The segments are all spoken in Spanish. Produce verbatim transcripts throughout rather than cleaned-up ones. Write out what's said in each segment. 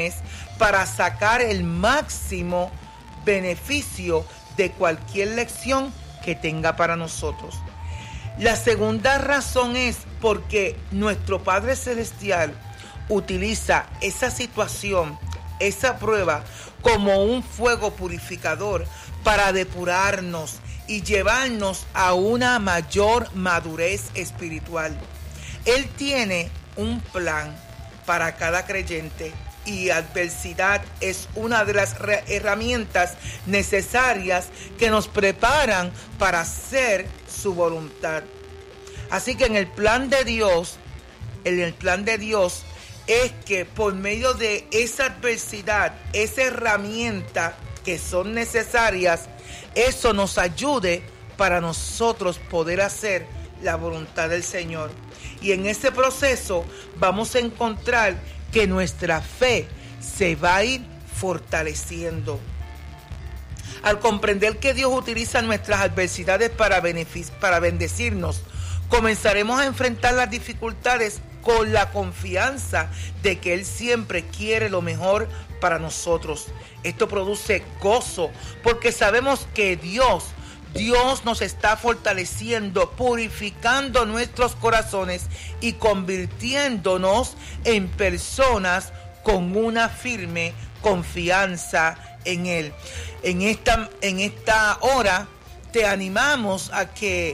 planes para sacar el máximo beneficio de cualquier lección que tenga para nosotros. La segunda razón es porque nuestro Padre Celestial utiliza esa situación, esa prueba, como un fuego purificador para depurarnos y llevarnos a una mayor madurez espiritual. Él tiene un plan para cada creyente y adversidad es una de las herramientas necesarias que nos preparan para hacer su voluntad. Así que en el plan de Dios, en el plan de Dios es que por medio de esa adversidad, esa herramienta que son necesarias, eso nos ayude para nosotros poder hacer la voluntad del Señor. Y en ese proceso vamos a encontrar que nuestra fe se va a ir fortaleciendo. Al comprender que Dios utiliza nuestras adversidades para, benefic- para bendecirnos, comenzaremos a enfrentar las dificultades con la confianza de que Él siempre quiere lo mejor para nosotros. Esto produce gozo porque sabemos que Dios, Dios nos está fortaleciendo, purificando nuestros corazones y convirtiéndonos en personas con una firme confianza en Él. En esta, en esta hora te animamos a que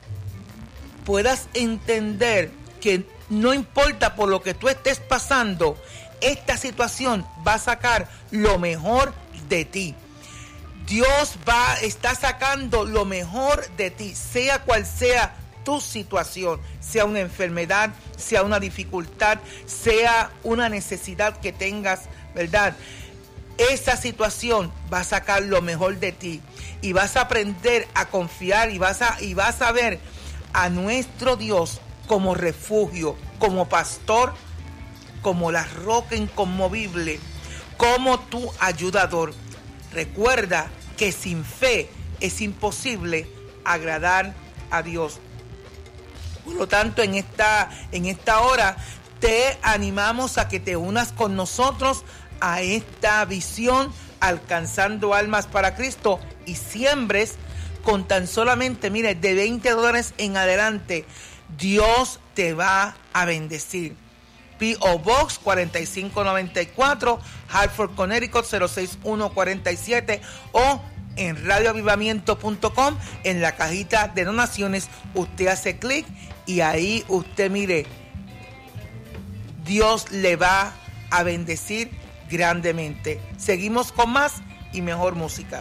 puedas entender que no importa por lo que tú estés pasando, esta situación va a sacar lo mejor de ti. Dios va, está sacando lo mejor de ti, sea cual sea tu situación, sea una enfermedad, sea una dificultad, sea una necesidad que tengas, ¿verdad? Esa situación va a sacar lo mejor de ti y vas a aprender a confiar y vas a, y vas a ver a nuestro Dios como refugio, como pastor, como la roca inconmovible, como tu ayudador. Recuerda que sin fe es imposible agradar a Dios. Por lo tanto, en esta, en esta hora te animamos a que te unas con nosotros a esta visión, alcanzando almas para Cristo, y siembres con tan solamente, mire, de veinte dólares en adelante. Dios te va a bendecir. P O Box cuarenta y cinco noventa y cuatro, Hartford, Connecticut cero seis uno cuatro siete, o en radio avivamiento punto com, en la cajita de donaciones usted hace clic y ahí usted, mire, Dios le va a bendecir grandemente. Seguimos con más y mejor música.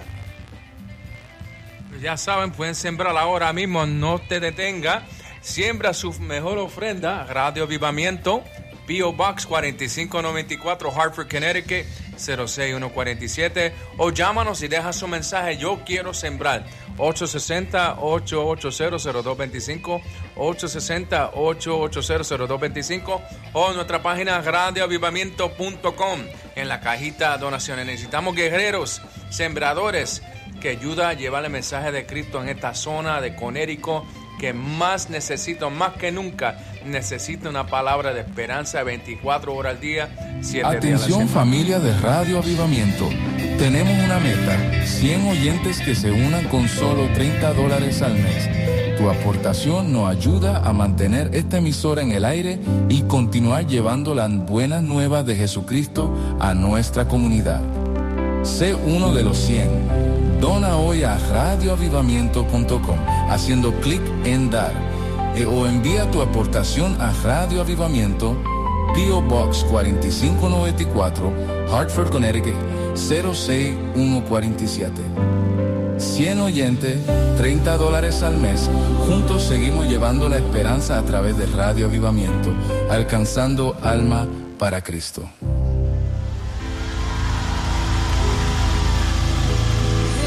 Ya saben, pueden sembrar ahora mismo, no te detenga. Siembra su mejor ofrenda, Radio Avivamiento, P O Box cuarenta y cinco noventa y cuatro, Hartford, Connecticut cero seis uno cuatro siete, o llámanos y deja su mensaje, yo quiero sembrar, ocho seis cero, ocho ocho cero, cero dos dos cinco, ocho seis cero, ocho ocho cero, cero dos dos cinco, o en nuestra página radio avivamiento punto com, en la cajita donaciones. Necesitamos guerreros, sembradores, que ayuda a llevar el mensaje de Cristo en esta zona de Connecticut, que más necesito, más que nunca, necesito una palabra de esperanza veinticuatro horas al día, siete días a la semana. Atención, familia de Radio Avivamiento. Tenemos una meta, cien oyentes que se unan con solo treinta dólares al mes. Tu aportación nos ayuda a mantener esta emisora en el aire y continuar llevando las buenas nuevas de Jesucristo a nuestra comunidad. Sé uno de los cien. Dona hoy a radio avivamiento punto com haciendo clic en dar, eh, o envía tu aportación a Radio Avivamiento, P O Box cuarenta y cinco noventa y cuatro, Hartford, Connecticut cero seis uno cuatro siete. cien oyentes, treinta dólares al mes. Juntos seguimos llevando la esperanza a través de Radio Avivamiento, alcanzando alma para Cristo.